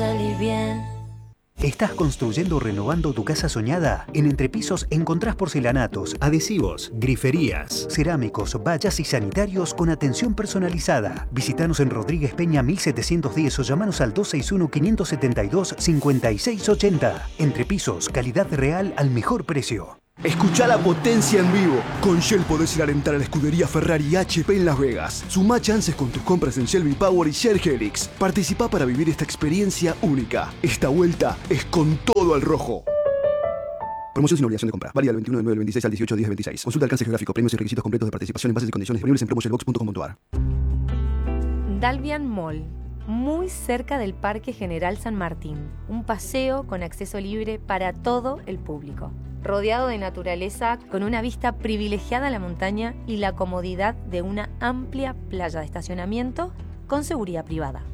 salir bien. ¿Estás construyendo o renovando tu casa soñada? En Entrepisos encontrás porcelanatos, adhesivos, griferías, cerámicos, vallas y sanitarios con atención personalizada. Visítanos en Rodríguez Peña 1710 o llamanos al 261-572-5680. Entrepisos, calidad real al mejor precio. Escucha la potencia en vivo. Con Shell podés ir a alentar a la escudería Ferrari y HP en Las Vegas. Sumá chances con tus compras en Shell V-Power y Shell Helix. Participá para vivir esta experiencia única. Esta vuelta es con todo al rojo. Promoción sin obligación de compra. Válida del 21 de 9 del 26 al 18 de 10 del 26. Consulta alcance geográfico, premios y requisitos completos de participación en bases y condiciones disponibles en promoshellbox.com.ar. Dalvian Mall, muy cerca del Parque General San Martín. Un paseo con acceso libre para todo el público. Rodeado de naturaleza, con una vista privilegiada a la montaña y la comodidad de una amplia playa de estacionamiento con seguridad privada.